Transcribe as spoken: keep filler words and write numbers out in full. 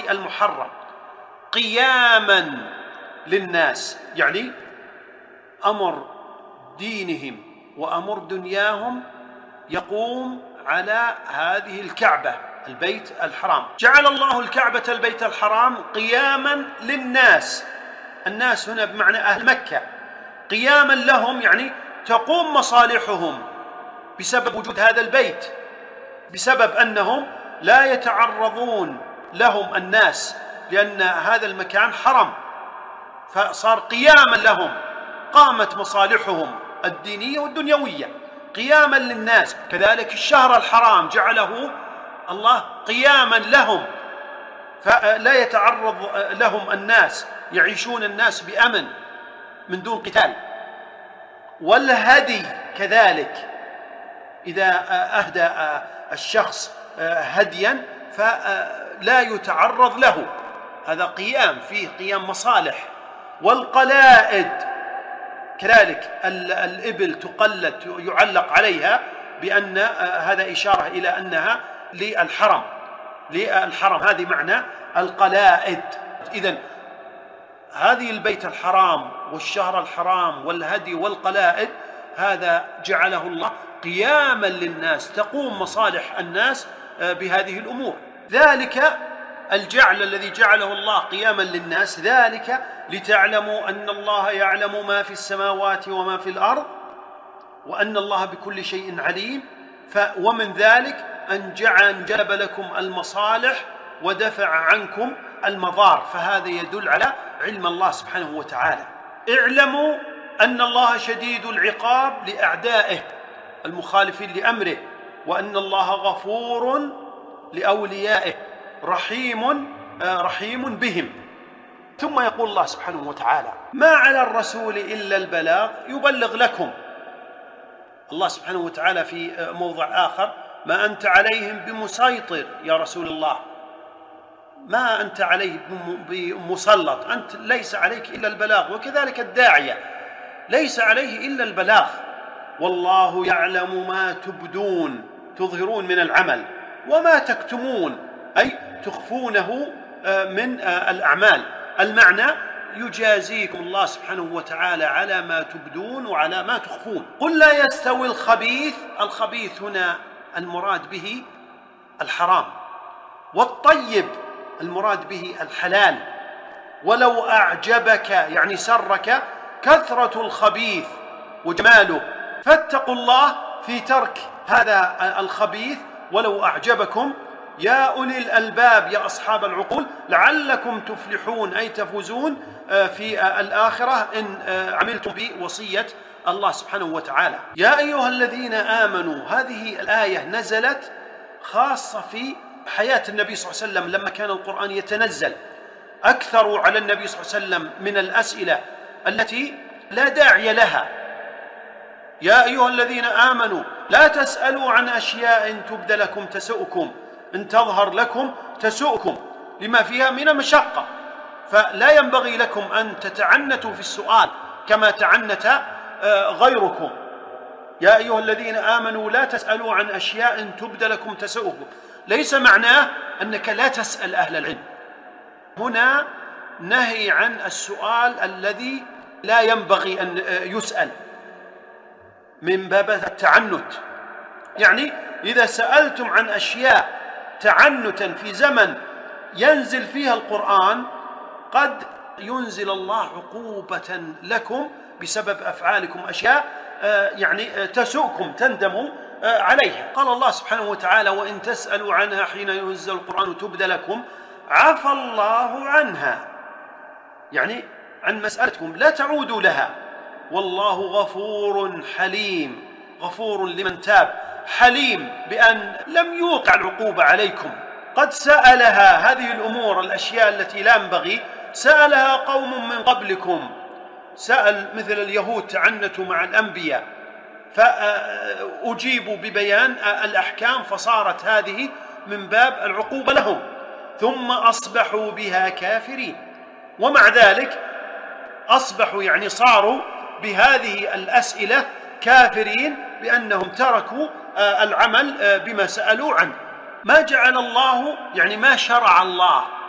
الشيء المحرم قياما للناس، يعني أمر دينهم وأمر دنياهم يقوم على هذه الكعبة البيت الحرام. جعل الله الكعبة البيت الحرام قياما للناس، الناس هنا بمعنى أهل مكة، قياما لهم يعني تقوم مصالحهم بسبب وجود هذا البيت، بسبب أنهم لا يتعرضون لهم الناس لأن هذا المكان حرم، فصار قياما لهم، قامت مصالحهم الدينية والدنيوية قياما للناس. كذلك الشهر الحرام جعله الله قياما لهم، فلا يتعرض لهم الناس، يعيشون الناس بأمن من دون قتال. والهدي كذلك، إذا أهدى الشخص هديا فلا يتعرض له، هذا قيام فيه قيام مصالح. والقلائد كذلك، الإبل تقلد يعلق عليها بأن هذا إشارة إلى أنها للحرم، للحرم، هذه معنى القلائد. إذن هذه البيت الحرام والشهر الحرام والهدي والقلائد هذا جعله الله قياما للناس، تقوم مصالح الناس بهذه الأمور. ذلك الجعل الذي جعله الله قياما للناس، ذلك لتعلموا أن الله يعلم ما في السماوات وما في الأرض وأن الله بكل شيء عليم. ومن ذلك أن جعل جلب لكم المصالح ودفع عنكم المضار، فهذا يدل على علم الله سبحانه وتعالى. اعلموا أن الله شديد العقاب لأعدائه المخالفين لأمره، وأن الله غفور لأوليائه رحيم رحيم بهم. ثم يقول الله سبحانه وتعالى: ما على الرسول إلا البلاغ يبلغ لكم. الله سبحانه وتعالى في موضع آخر: ما أنت عليهم بمسيطر يا رسول الله، ما أنت عليه بمسلط، أنت ليس عليك إلا البلاغ. وكذلك الداعية ليس عليه إلا البلاغ. والله يعلم ما تبدون، تظهرون من العمل، وما تكتمون أي تخفونه من الأعمال. المعنى يجازيكم الله سبحانه وتعالى على ما تبدون وعلى ما تخفون. قل لا يستوي الخبيث، الخبيث هنا المراد به الحرام، والطيب المراد به الحلال. ولو أعجبك يعني سرك كثرة الخبيث وجماله، فاتقوا الله في ترك هذا الخبيث ولو أعجبكم يا أولي الألباب، يا أصحاب العقول، لعلكم تفلحون أي تفوزون في الآخرة إن عملتم بوصية الله سبحانه وتعالى. يا أيها الذين آمنوا، هذه الآية نزلت خاصة في حياة النبي صلى الله عليه وسلم لما كان القرآن يتنزل. أكثروا على النبي صلى الله عليه وسلم من الأسئلة التي لا داعي لها. يا أيها الذين آمنوا لا تسألوا عن أشياء تبد لكم تسؤكم، إن تظهر لكم تسؤكم، لما فيها من المشقة، فلا ينبغي لكم أن تتعنتوا في السؤال كما تعنت غيركم. يا أيها الذين آمنوا لا تسألوا عن أشياء تبد لكم تسؤكم، ليس معناه أنك لا تسأل أهل العلم، هنا نهي عن السؤال الذي لا ينبغي أن يسأل من باب التعنت. يعني إذا سألتم عن أشياء تعنتا في زمن ينزل فيها القرآن، قد ينزل الله عقوبة لكم بسبب أفعالكم، أشياء يعني تسؤكم تندموا عليها. قال الله سبحانه وتعالى: وإن تسألوا عنها حين ينزل القرآن تبد لكم عفى الله عنها، يعني عن مسألتكم لا تعودوا لها. والله غفور حليم، غفور لمن تاب، حليم بأن لم يوقع العقوبة عليكم. قد سألها هذه الأمور، الأشياء التي لا ينبغي، سألها قوم من قبلكم، سأل مثل اليهود تعنتوا مع الأنبياء فأجيبوا ببيان الأحكام، فصارت هذه من باب العقوبة لهم، ثم أصبحوا بها كافرين. ومع ذلك أصبحوا يعني صاروا بهذه الأسئلة كافرين بأنهم تركوا العمل بما سألوا عنه. ما جعل الله يعني ما شرع الله